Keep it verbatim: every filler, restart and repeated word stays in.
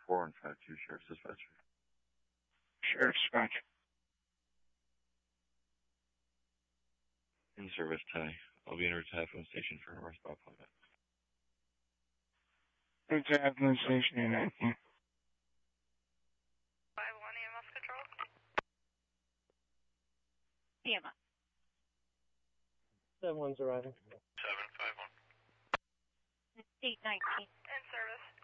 four and five two, Sheriff's Dispatcher. Sheriff's Dispatcher. In service, Ty. I'll be in a telephone station for an arrest by appointment. Telephone station in nineteen. five one E M S Control. E M S. seven one's arriving. seven five one. eight nineteen. In service.